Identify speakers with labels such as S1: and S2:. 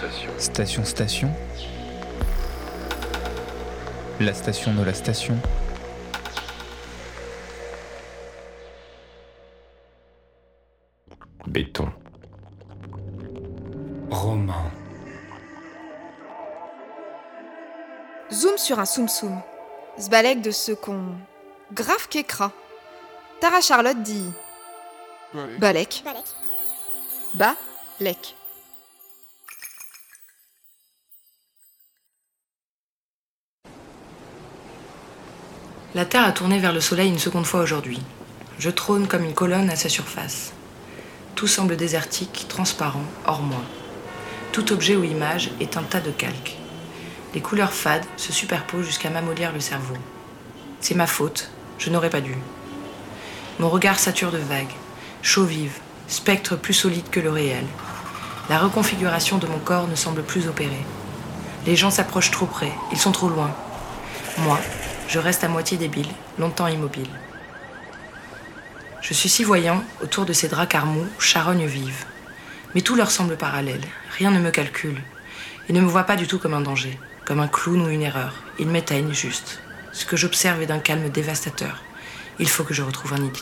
S1: Station, station. La station de la station.
S2: Béton.
S3: Roman.
S4: Zoom sur un soum-soum. Zbalek de ce qu'on... Grave qu'écra. Tara Charlotte dit... Balek. Balek.
S5: La Terre a tourné vers le Soleil une seconde fois aujourd'hui. Je trône comme une colonne à sa surface. Tout semble désertique, transparent, hors moi. Tout objet ou image est un tas de calques. Les couleurs fades se superposent jusqu'à m'amollir le cerveau. C'est ma faute, je n'aurais pas dû. Mon regard sature de vagues, chaux vives, spectres plus solides que le réel. La reconfiguration de mon corps ne semble plus opérer. Les gens s'approchent trop près, ils sont trop loin. Moi, je reste à moitié débile, longtemps immobile. Je suis si voyant, autour de ces dracars mous, charognes vives. Mais tout leur semble parallèle, rien ne me calcule. Ils ne me voient pas du tout comme un danger, comme un clown ou une erreur. Ils m'éteignent juste. Ce que j'observe est d'un calme dévastateur. Il faut que je retrouve un nid